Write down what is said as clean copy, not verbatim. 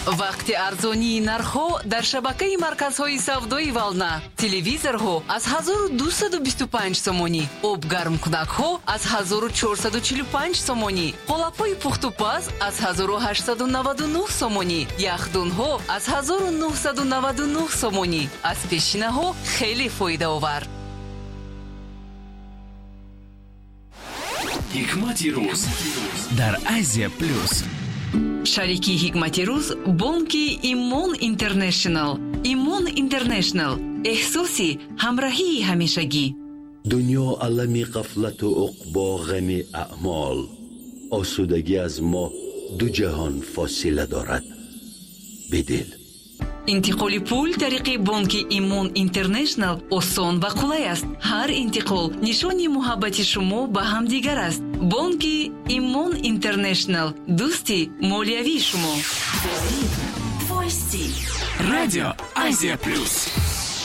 вақти арзонии нархҳо дар шабакаи марказҳои савдои Вална. Телевизорҳо аз 1225 сомонӣ, обгармкунакҳо аз 1445 сомонӣ, қолапҳои пухтупаз аз 1899 сомонӣ, яхдунҳо аз 1999 сомонӣ. аз пешинаҳо хеле фоидаовар. ҳикмати рӯз дар Азия плюс. шарики ҳикмати рӯз бонки Имон Интернешнл. Имон Интернешнл, эҳсоси ҳамроҳии ҳамешагӣ. дунё алами ғафлату уқбо ғами аъмол. осудагӣ аз мо ду ҷаҳон фосила дорад. бидил интиқоли пул тариқи бонки Имон Интернешнл осон ва қулай аст. ҳар интиқол нишони муҳаббати шумо ба ҳамдигар аст. бонки Имон Интернешнл, дӯсти молиявии шумо. радио Азия плюс.